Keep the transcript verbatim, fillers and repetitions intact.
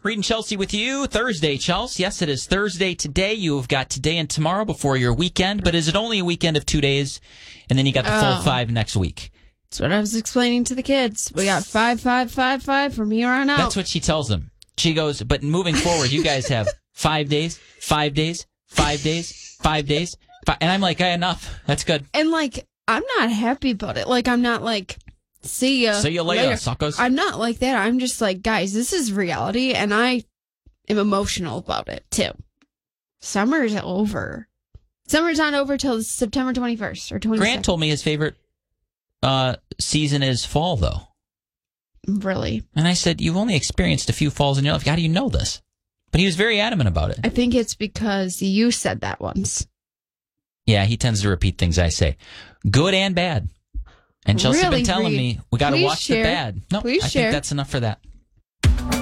Reed and Chelsea with you. Thursday, Chelsea. Yes, it is Thursday today. You have got today and tomorrow before your weekend, but is it only a weekend of two days? And then you got the full Oh. five next week. That's what I was explaining to the kids. We got five, five, five, five from here on out. That's what she tells them. She goes, but moving forward, you guys have five days, five days, five days, five days. Five. And I'm like, hey, enough. That's good. And, like, I'm not happy about it. Like, I'm not like, see ya. See you later, suckers. I'm not like that. I'm just like, guys, this is reality, and I am emotional about it, too. Summer's over. Summer's not over till September twenty-first or twenty-second. Grant told me his favorite uh, season is fall, though. Really? And I said, you've only experienced a few falls in your life. How do you know this? But he was very adamant about it. I think it's because you said that once. Yeah, he tends to repeat things I say. Good and bad. And Chelsea's Really, been telling Reed? me, we got to Please watch share. the bad. No, Please I share. think that's enough for that.